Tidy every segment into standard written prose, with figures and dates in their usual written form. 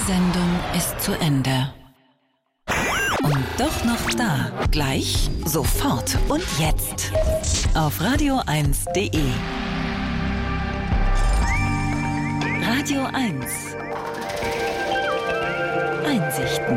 Sendung ist zu Ende. Und doch noch da. Gleich, sofort und jetzt. Auf radio1.de. Radio 1. Einsichten.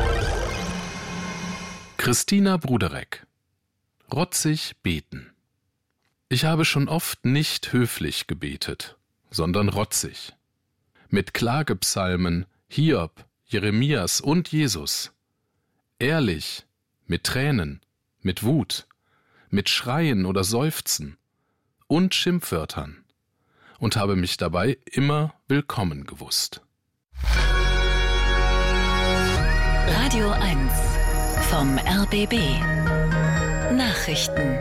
Christina Bruderek. Rotzig beten. Ich habe schon oft nicht höflich gebetet, sondern rotzig. Mit Klagepsalmen, Hiob, Jeremias und Jesus. Ehrlich, mit Tränen, mit Wut, mit Schreien oder Seufzen und Schimpfwörtern und habe mich dabei immer willkommen gewusst. Radio 1 vom RBB. Nachrichten.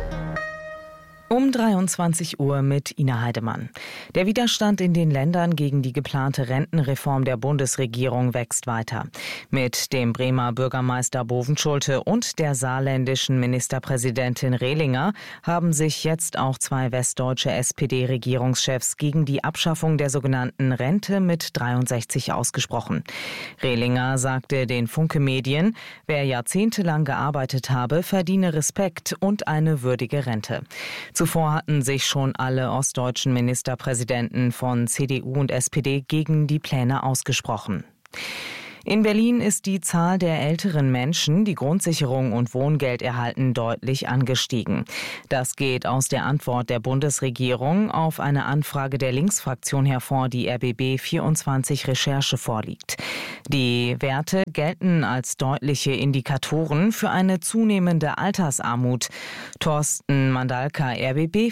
Um 23 Uhr mit Ina Heidemann. Der Widerstand in den Ländern gegen die geplante Rentenreform der Bundesregierung wächst weiter. Mit dem Bremer Bürgermeister Bovenschulte und der saarländischen Ministerpräsidentin Rehlinger haben sich jetzt auch zwei westdeutsche SPD-Regierungschefs gegen die Abschaffung der sogenannten Rente mit 63 ausgesprochen. Rehlinger sagte den Funke Medien, wer jahrzehntelang gearbeitet habe, verdiene Respekt und eine würdige Rente. Zuvor hatten sich schon alle ostdeutschen Ministerpräsidenten von CDU und SPD gegen die Pläne ausgesprochen. In Berlin ist die Zahl der älteren Menschen, die Grundsicherung und Wohngeld erhalten, deutlich angestiegen. Das geht aus der Antwort der Bundesregierung auf eine Anfrage der Linksfraktion hervor, die RBB 24 Recherche vorliegt. Die Werte gelten als deutliche Indikatoren für eine zunehmende Altersarmut. Thorsten Mandalka, RBB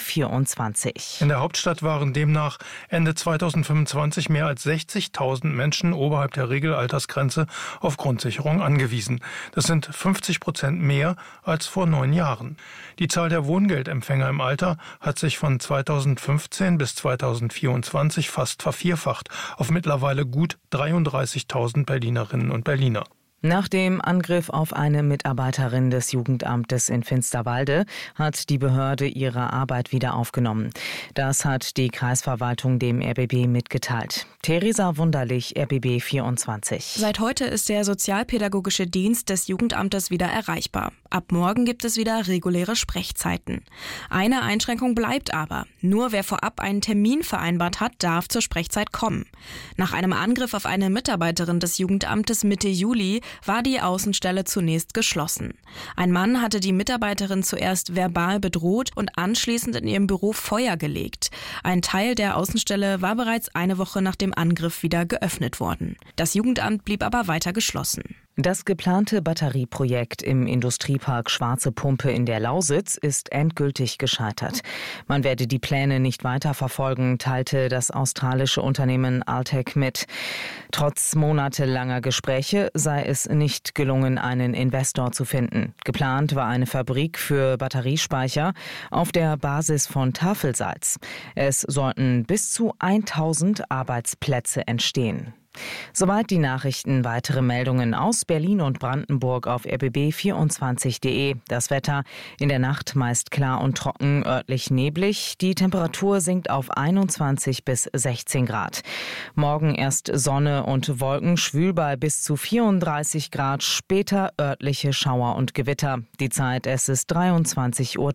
24. In der Hauptstadt waren demnach Ende 2025 mehr als 60.000 Menschen oberhalb der Regelaltersgrenze auf Grundsicherung angewiesen. Das sind 50% mehr als vor 9 Jahren. Die Zahl der Wohngeldempfänger im Alter hat sich von 2015 bis 2024 fast vervierfacht auf mittlerweile gut 33.000 Berlinerinnen und Berliner. Nach dem Angriff auf eine Mitarbeiterin des Jugendamtes in Finsterwalde hat die Behörde ihre Arbeit wieder aufgenommen. Das hat die Kreisverwaltung dem RBB mitgeteilt. Theresa Wunderlich, RBB 24. Seit heute ist der sozialpädagogische Dienst des Jugendamtes wieder erreichbar. Ab morgen gibt es wieder reguläre Sprechzeiten. Eine Einschränkung bleibt aber. Nur wer vorab einen Termin vereinbart hat, darf zur Sprechzeit kommen. Nach einem Angriff auf eine Mitarbeiterin des Jugendamtes Mitte Juli war die Außenstelle zunächst geschlossen. Ein Mann hatte die Mitarbeiterin zuerst verbal bedroht und anschließend in ihrem Büro Feuer gelegt. Ein Teil der Außenstelle war bereits eine Woche nach dem Angriff wieder geöffnet worden. Das Jugendamt blieb aber weiter geschlossen. Das geplante Batterieprojekt im Industriepark Schwarze Pumpe in der Lausitz ist endgültig gescheitert. Man werde die Pläne nicht weiter verfolgen, teilte das australische Unternehmen Altec mit. Trotz monatelanger Gespräche sei es nicht gelungen, einen Investor zu finden. Geplant war eine Fabrik für Batteriespeicher auf der Basis von Tafelsalz. Es sollten bis zu 1000 Arbeitsplätze entstehen. Soweit die Nachrichten. Weitere Meldungen aus Berlin und Brandenburg auf rbb24.de. Das Wetter in der Nacht meist klar und trocken, örtlich neblig. Die Temperatur sinkt auf 21 bis 16 Grad. Morgen erst Sonne und Wolken, schwül bei bis zu 34 Grad. Später örtliche Schauer und Gewitter. Die Zeit, es ist 23:03 Uhr.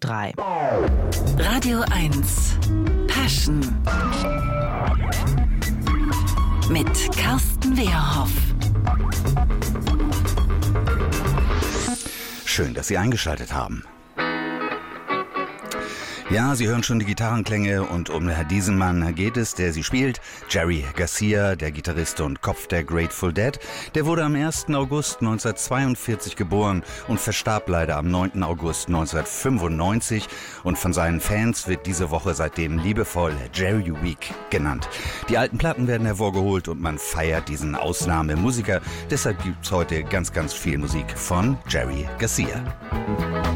Radio 1. Passion. Mit Carsten Wehrhoff. Schön, dass Sie eingeschaltet haben. Ja, Sie hören schon die Gitarrenklänge und um diesen Mann geht es, der sie spielt. Jerry Garcia, der Gitarrist und Kopf der Grateful Dead. Der wurde am 1. August 1942 geboren und verstarb leider am 9. August 1995. Und von seinen Fans wird diese Woche seitdem liebevoll Jerry Week genannt. Die alten Platten werden hervorgeholt und man feiert diesen Ausnahmemusiker. Deshalb gibt's heute ganz, ganz viel Musik von Jerry Garcia.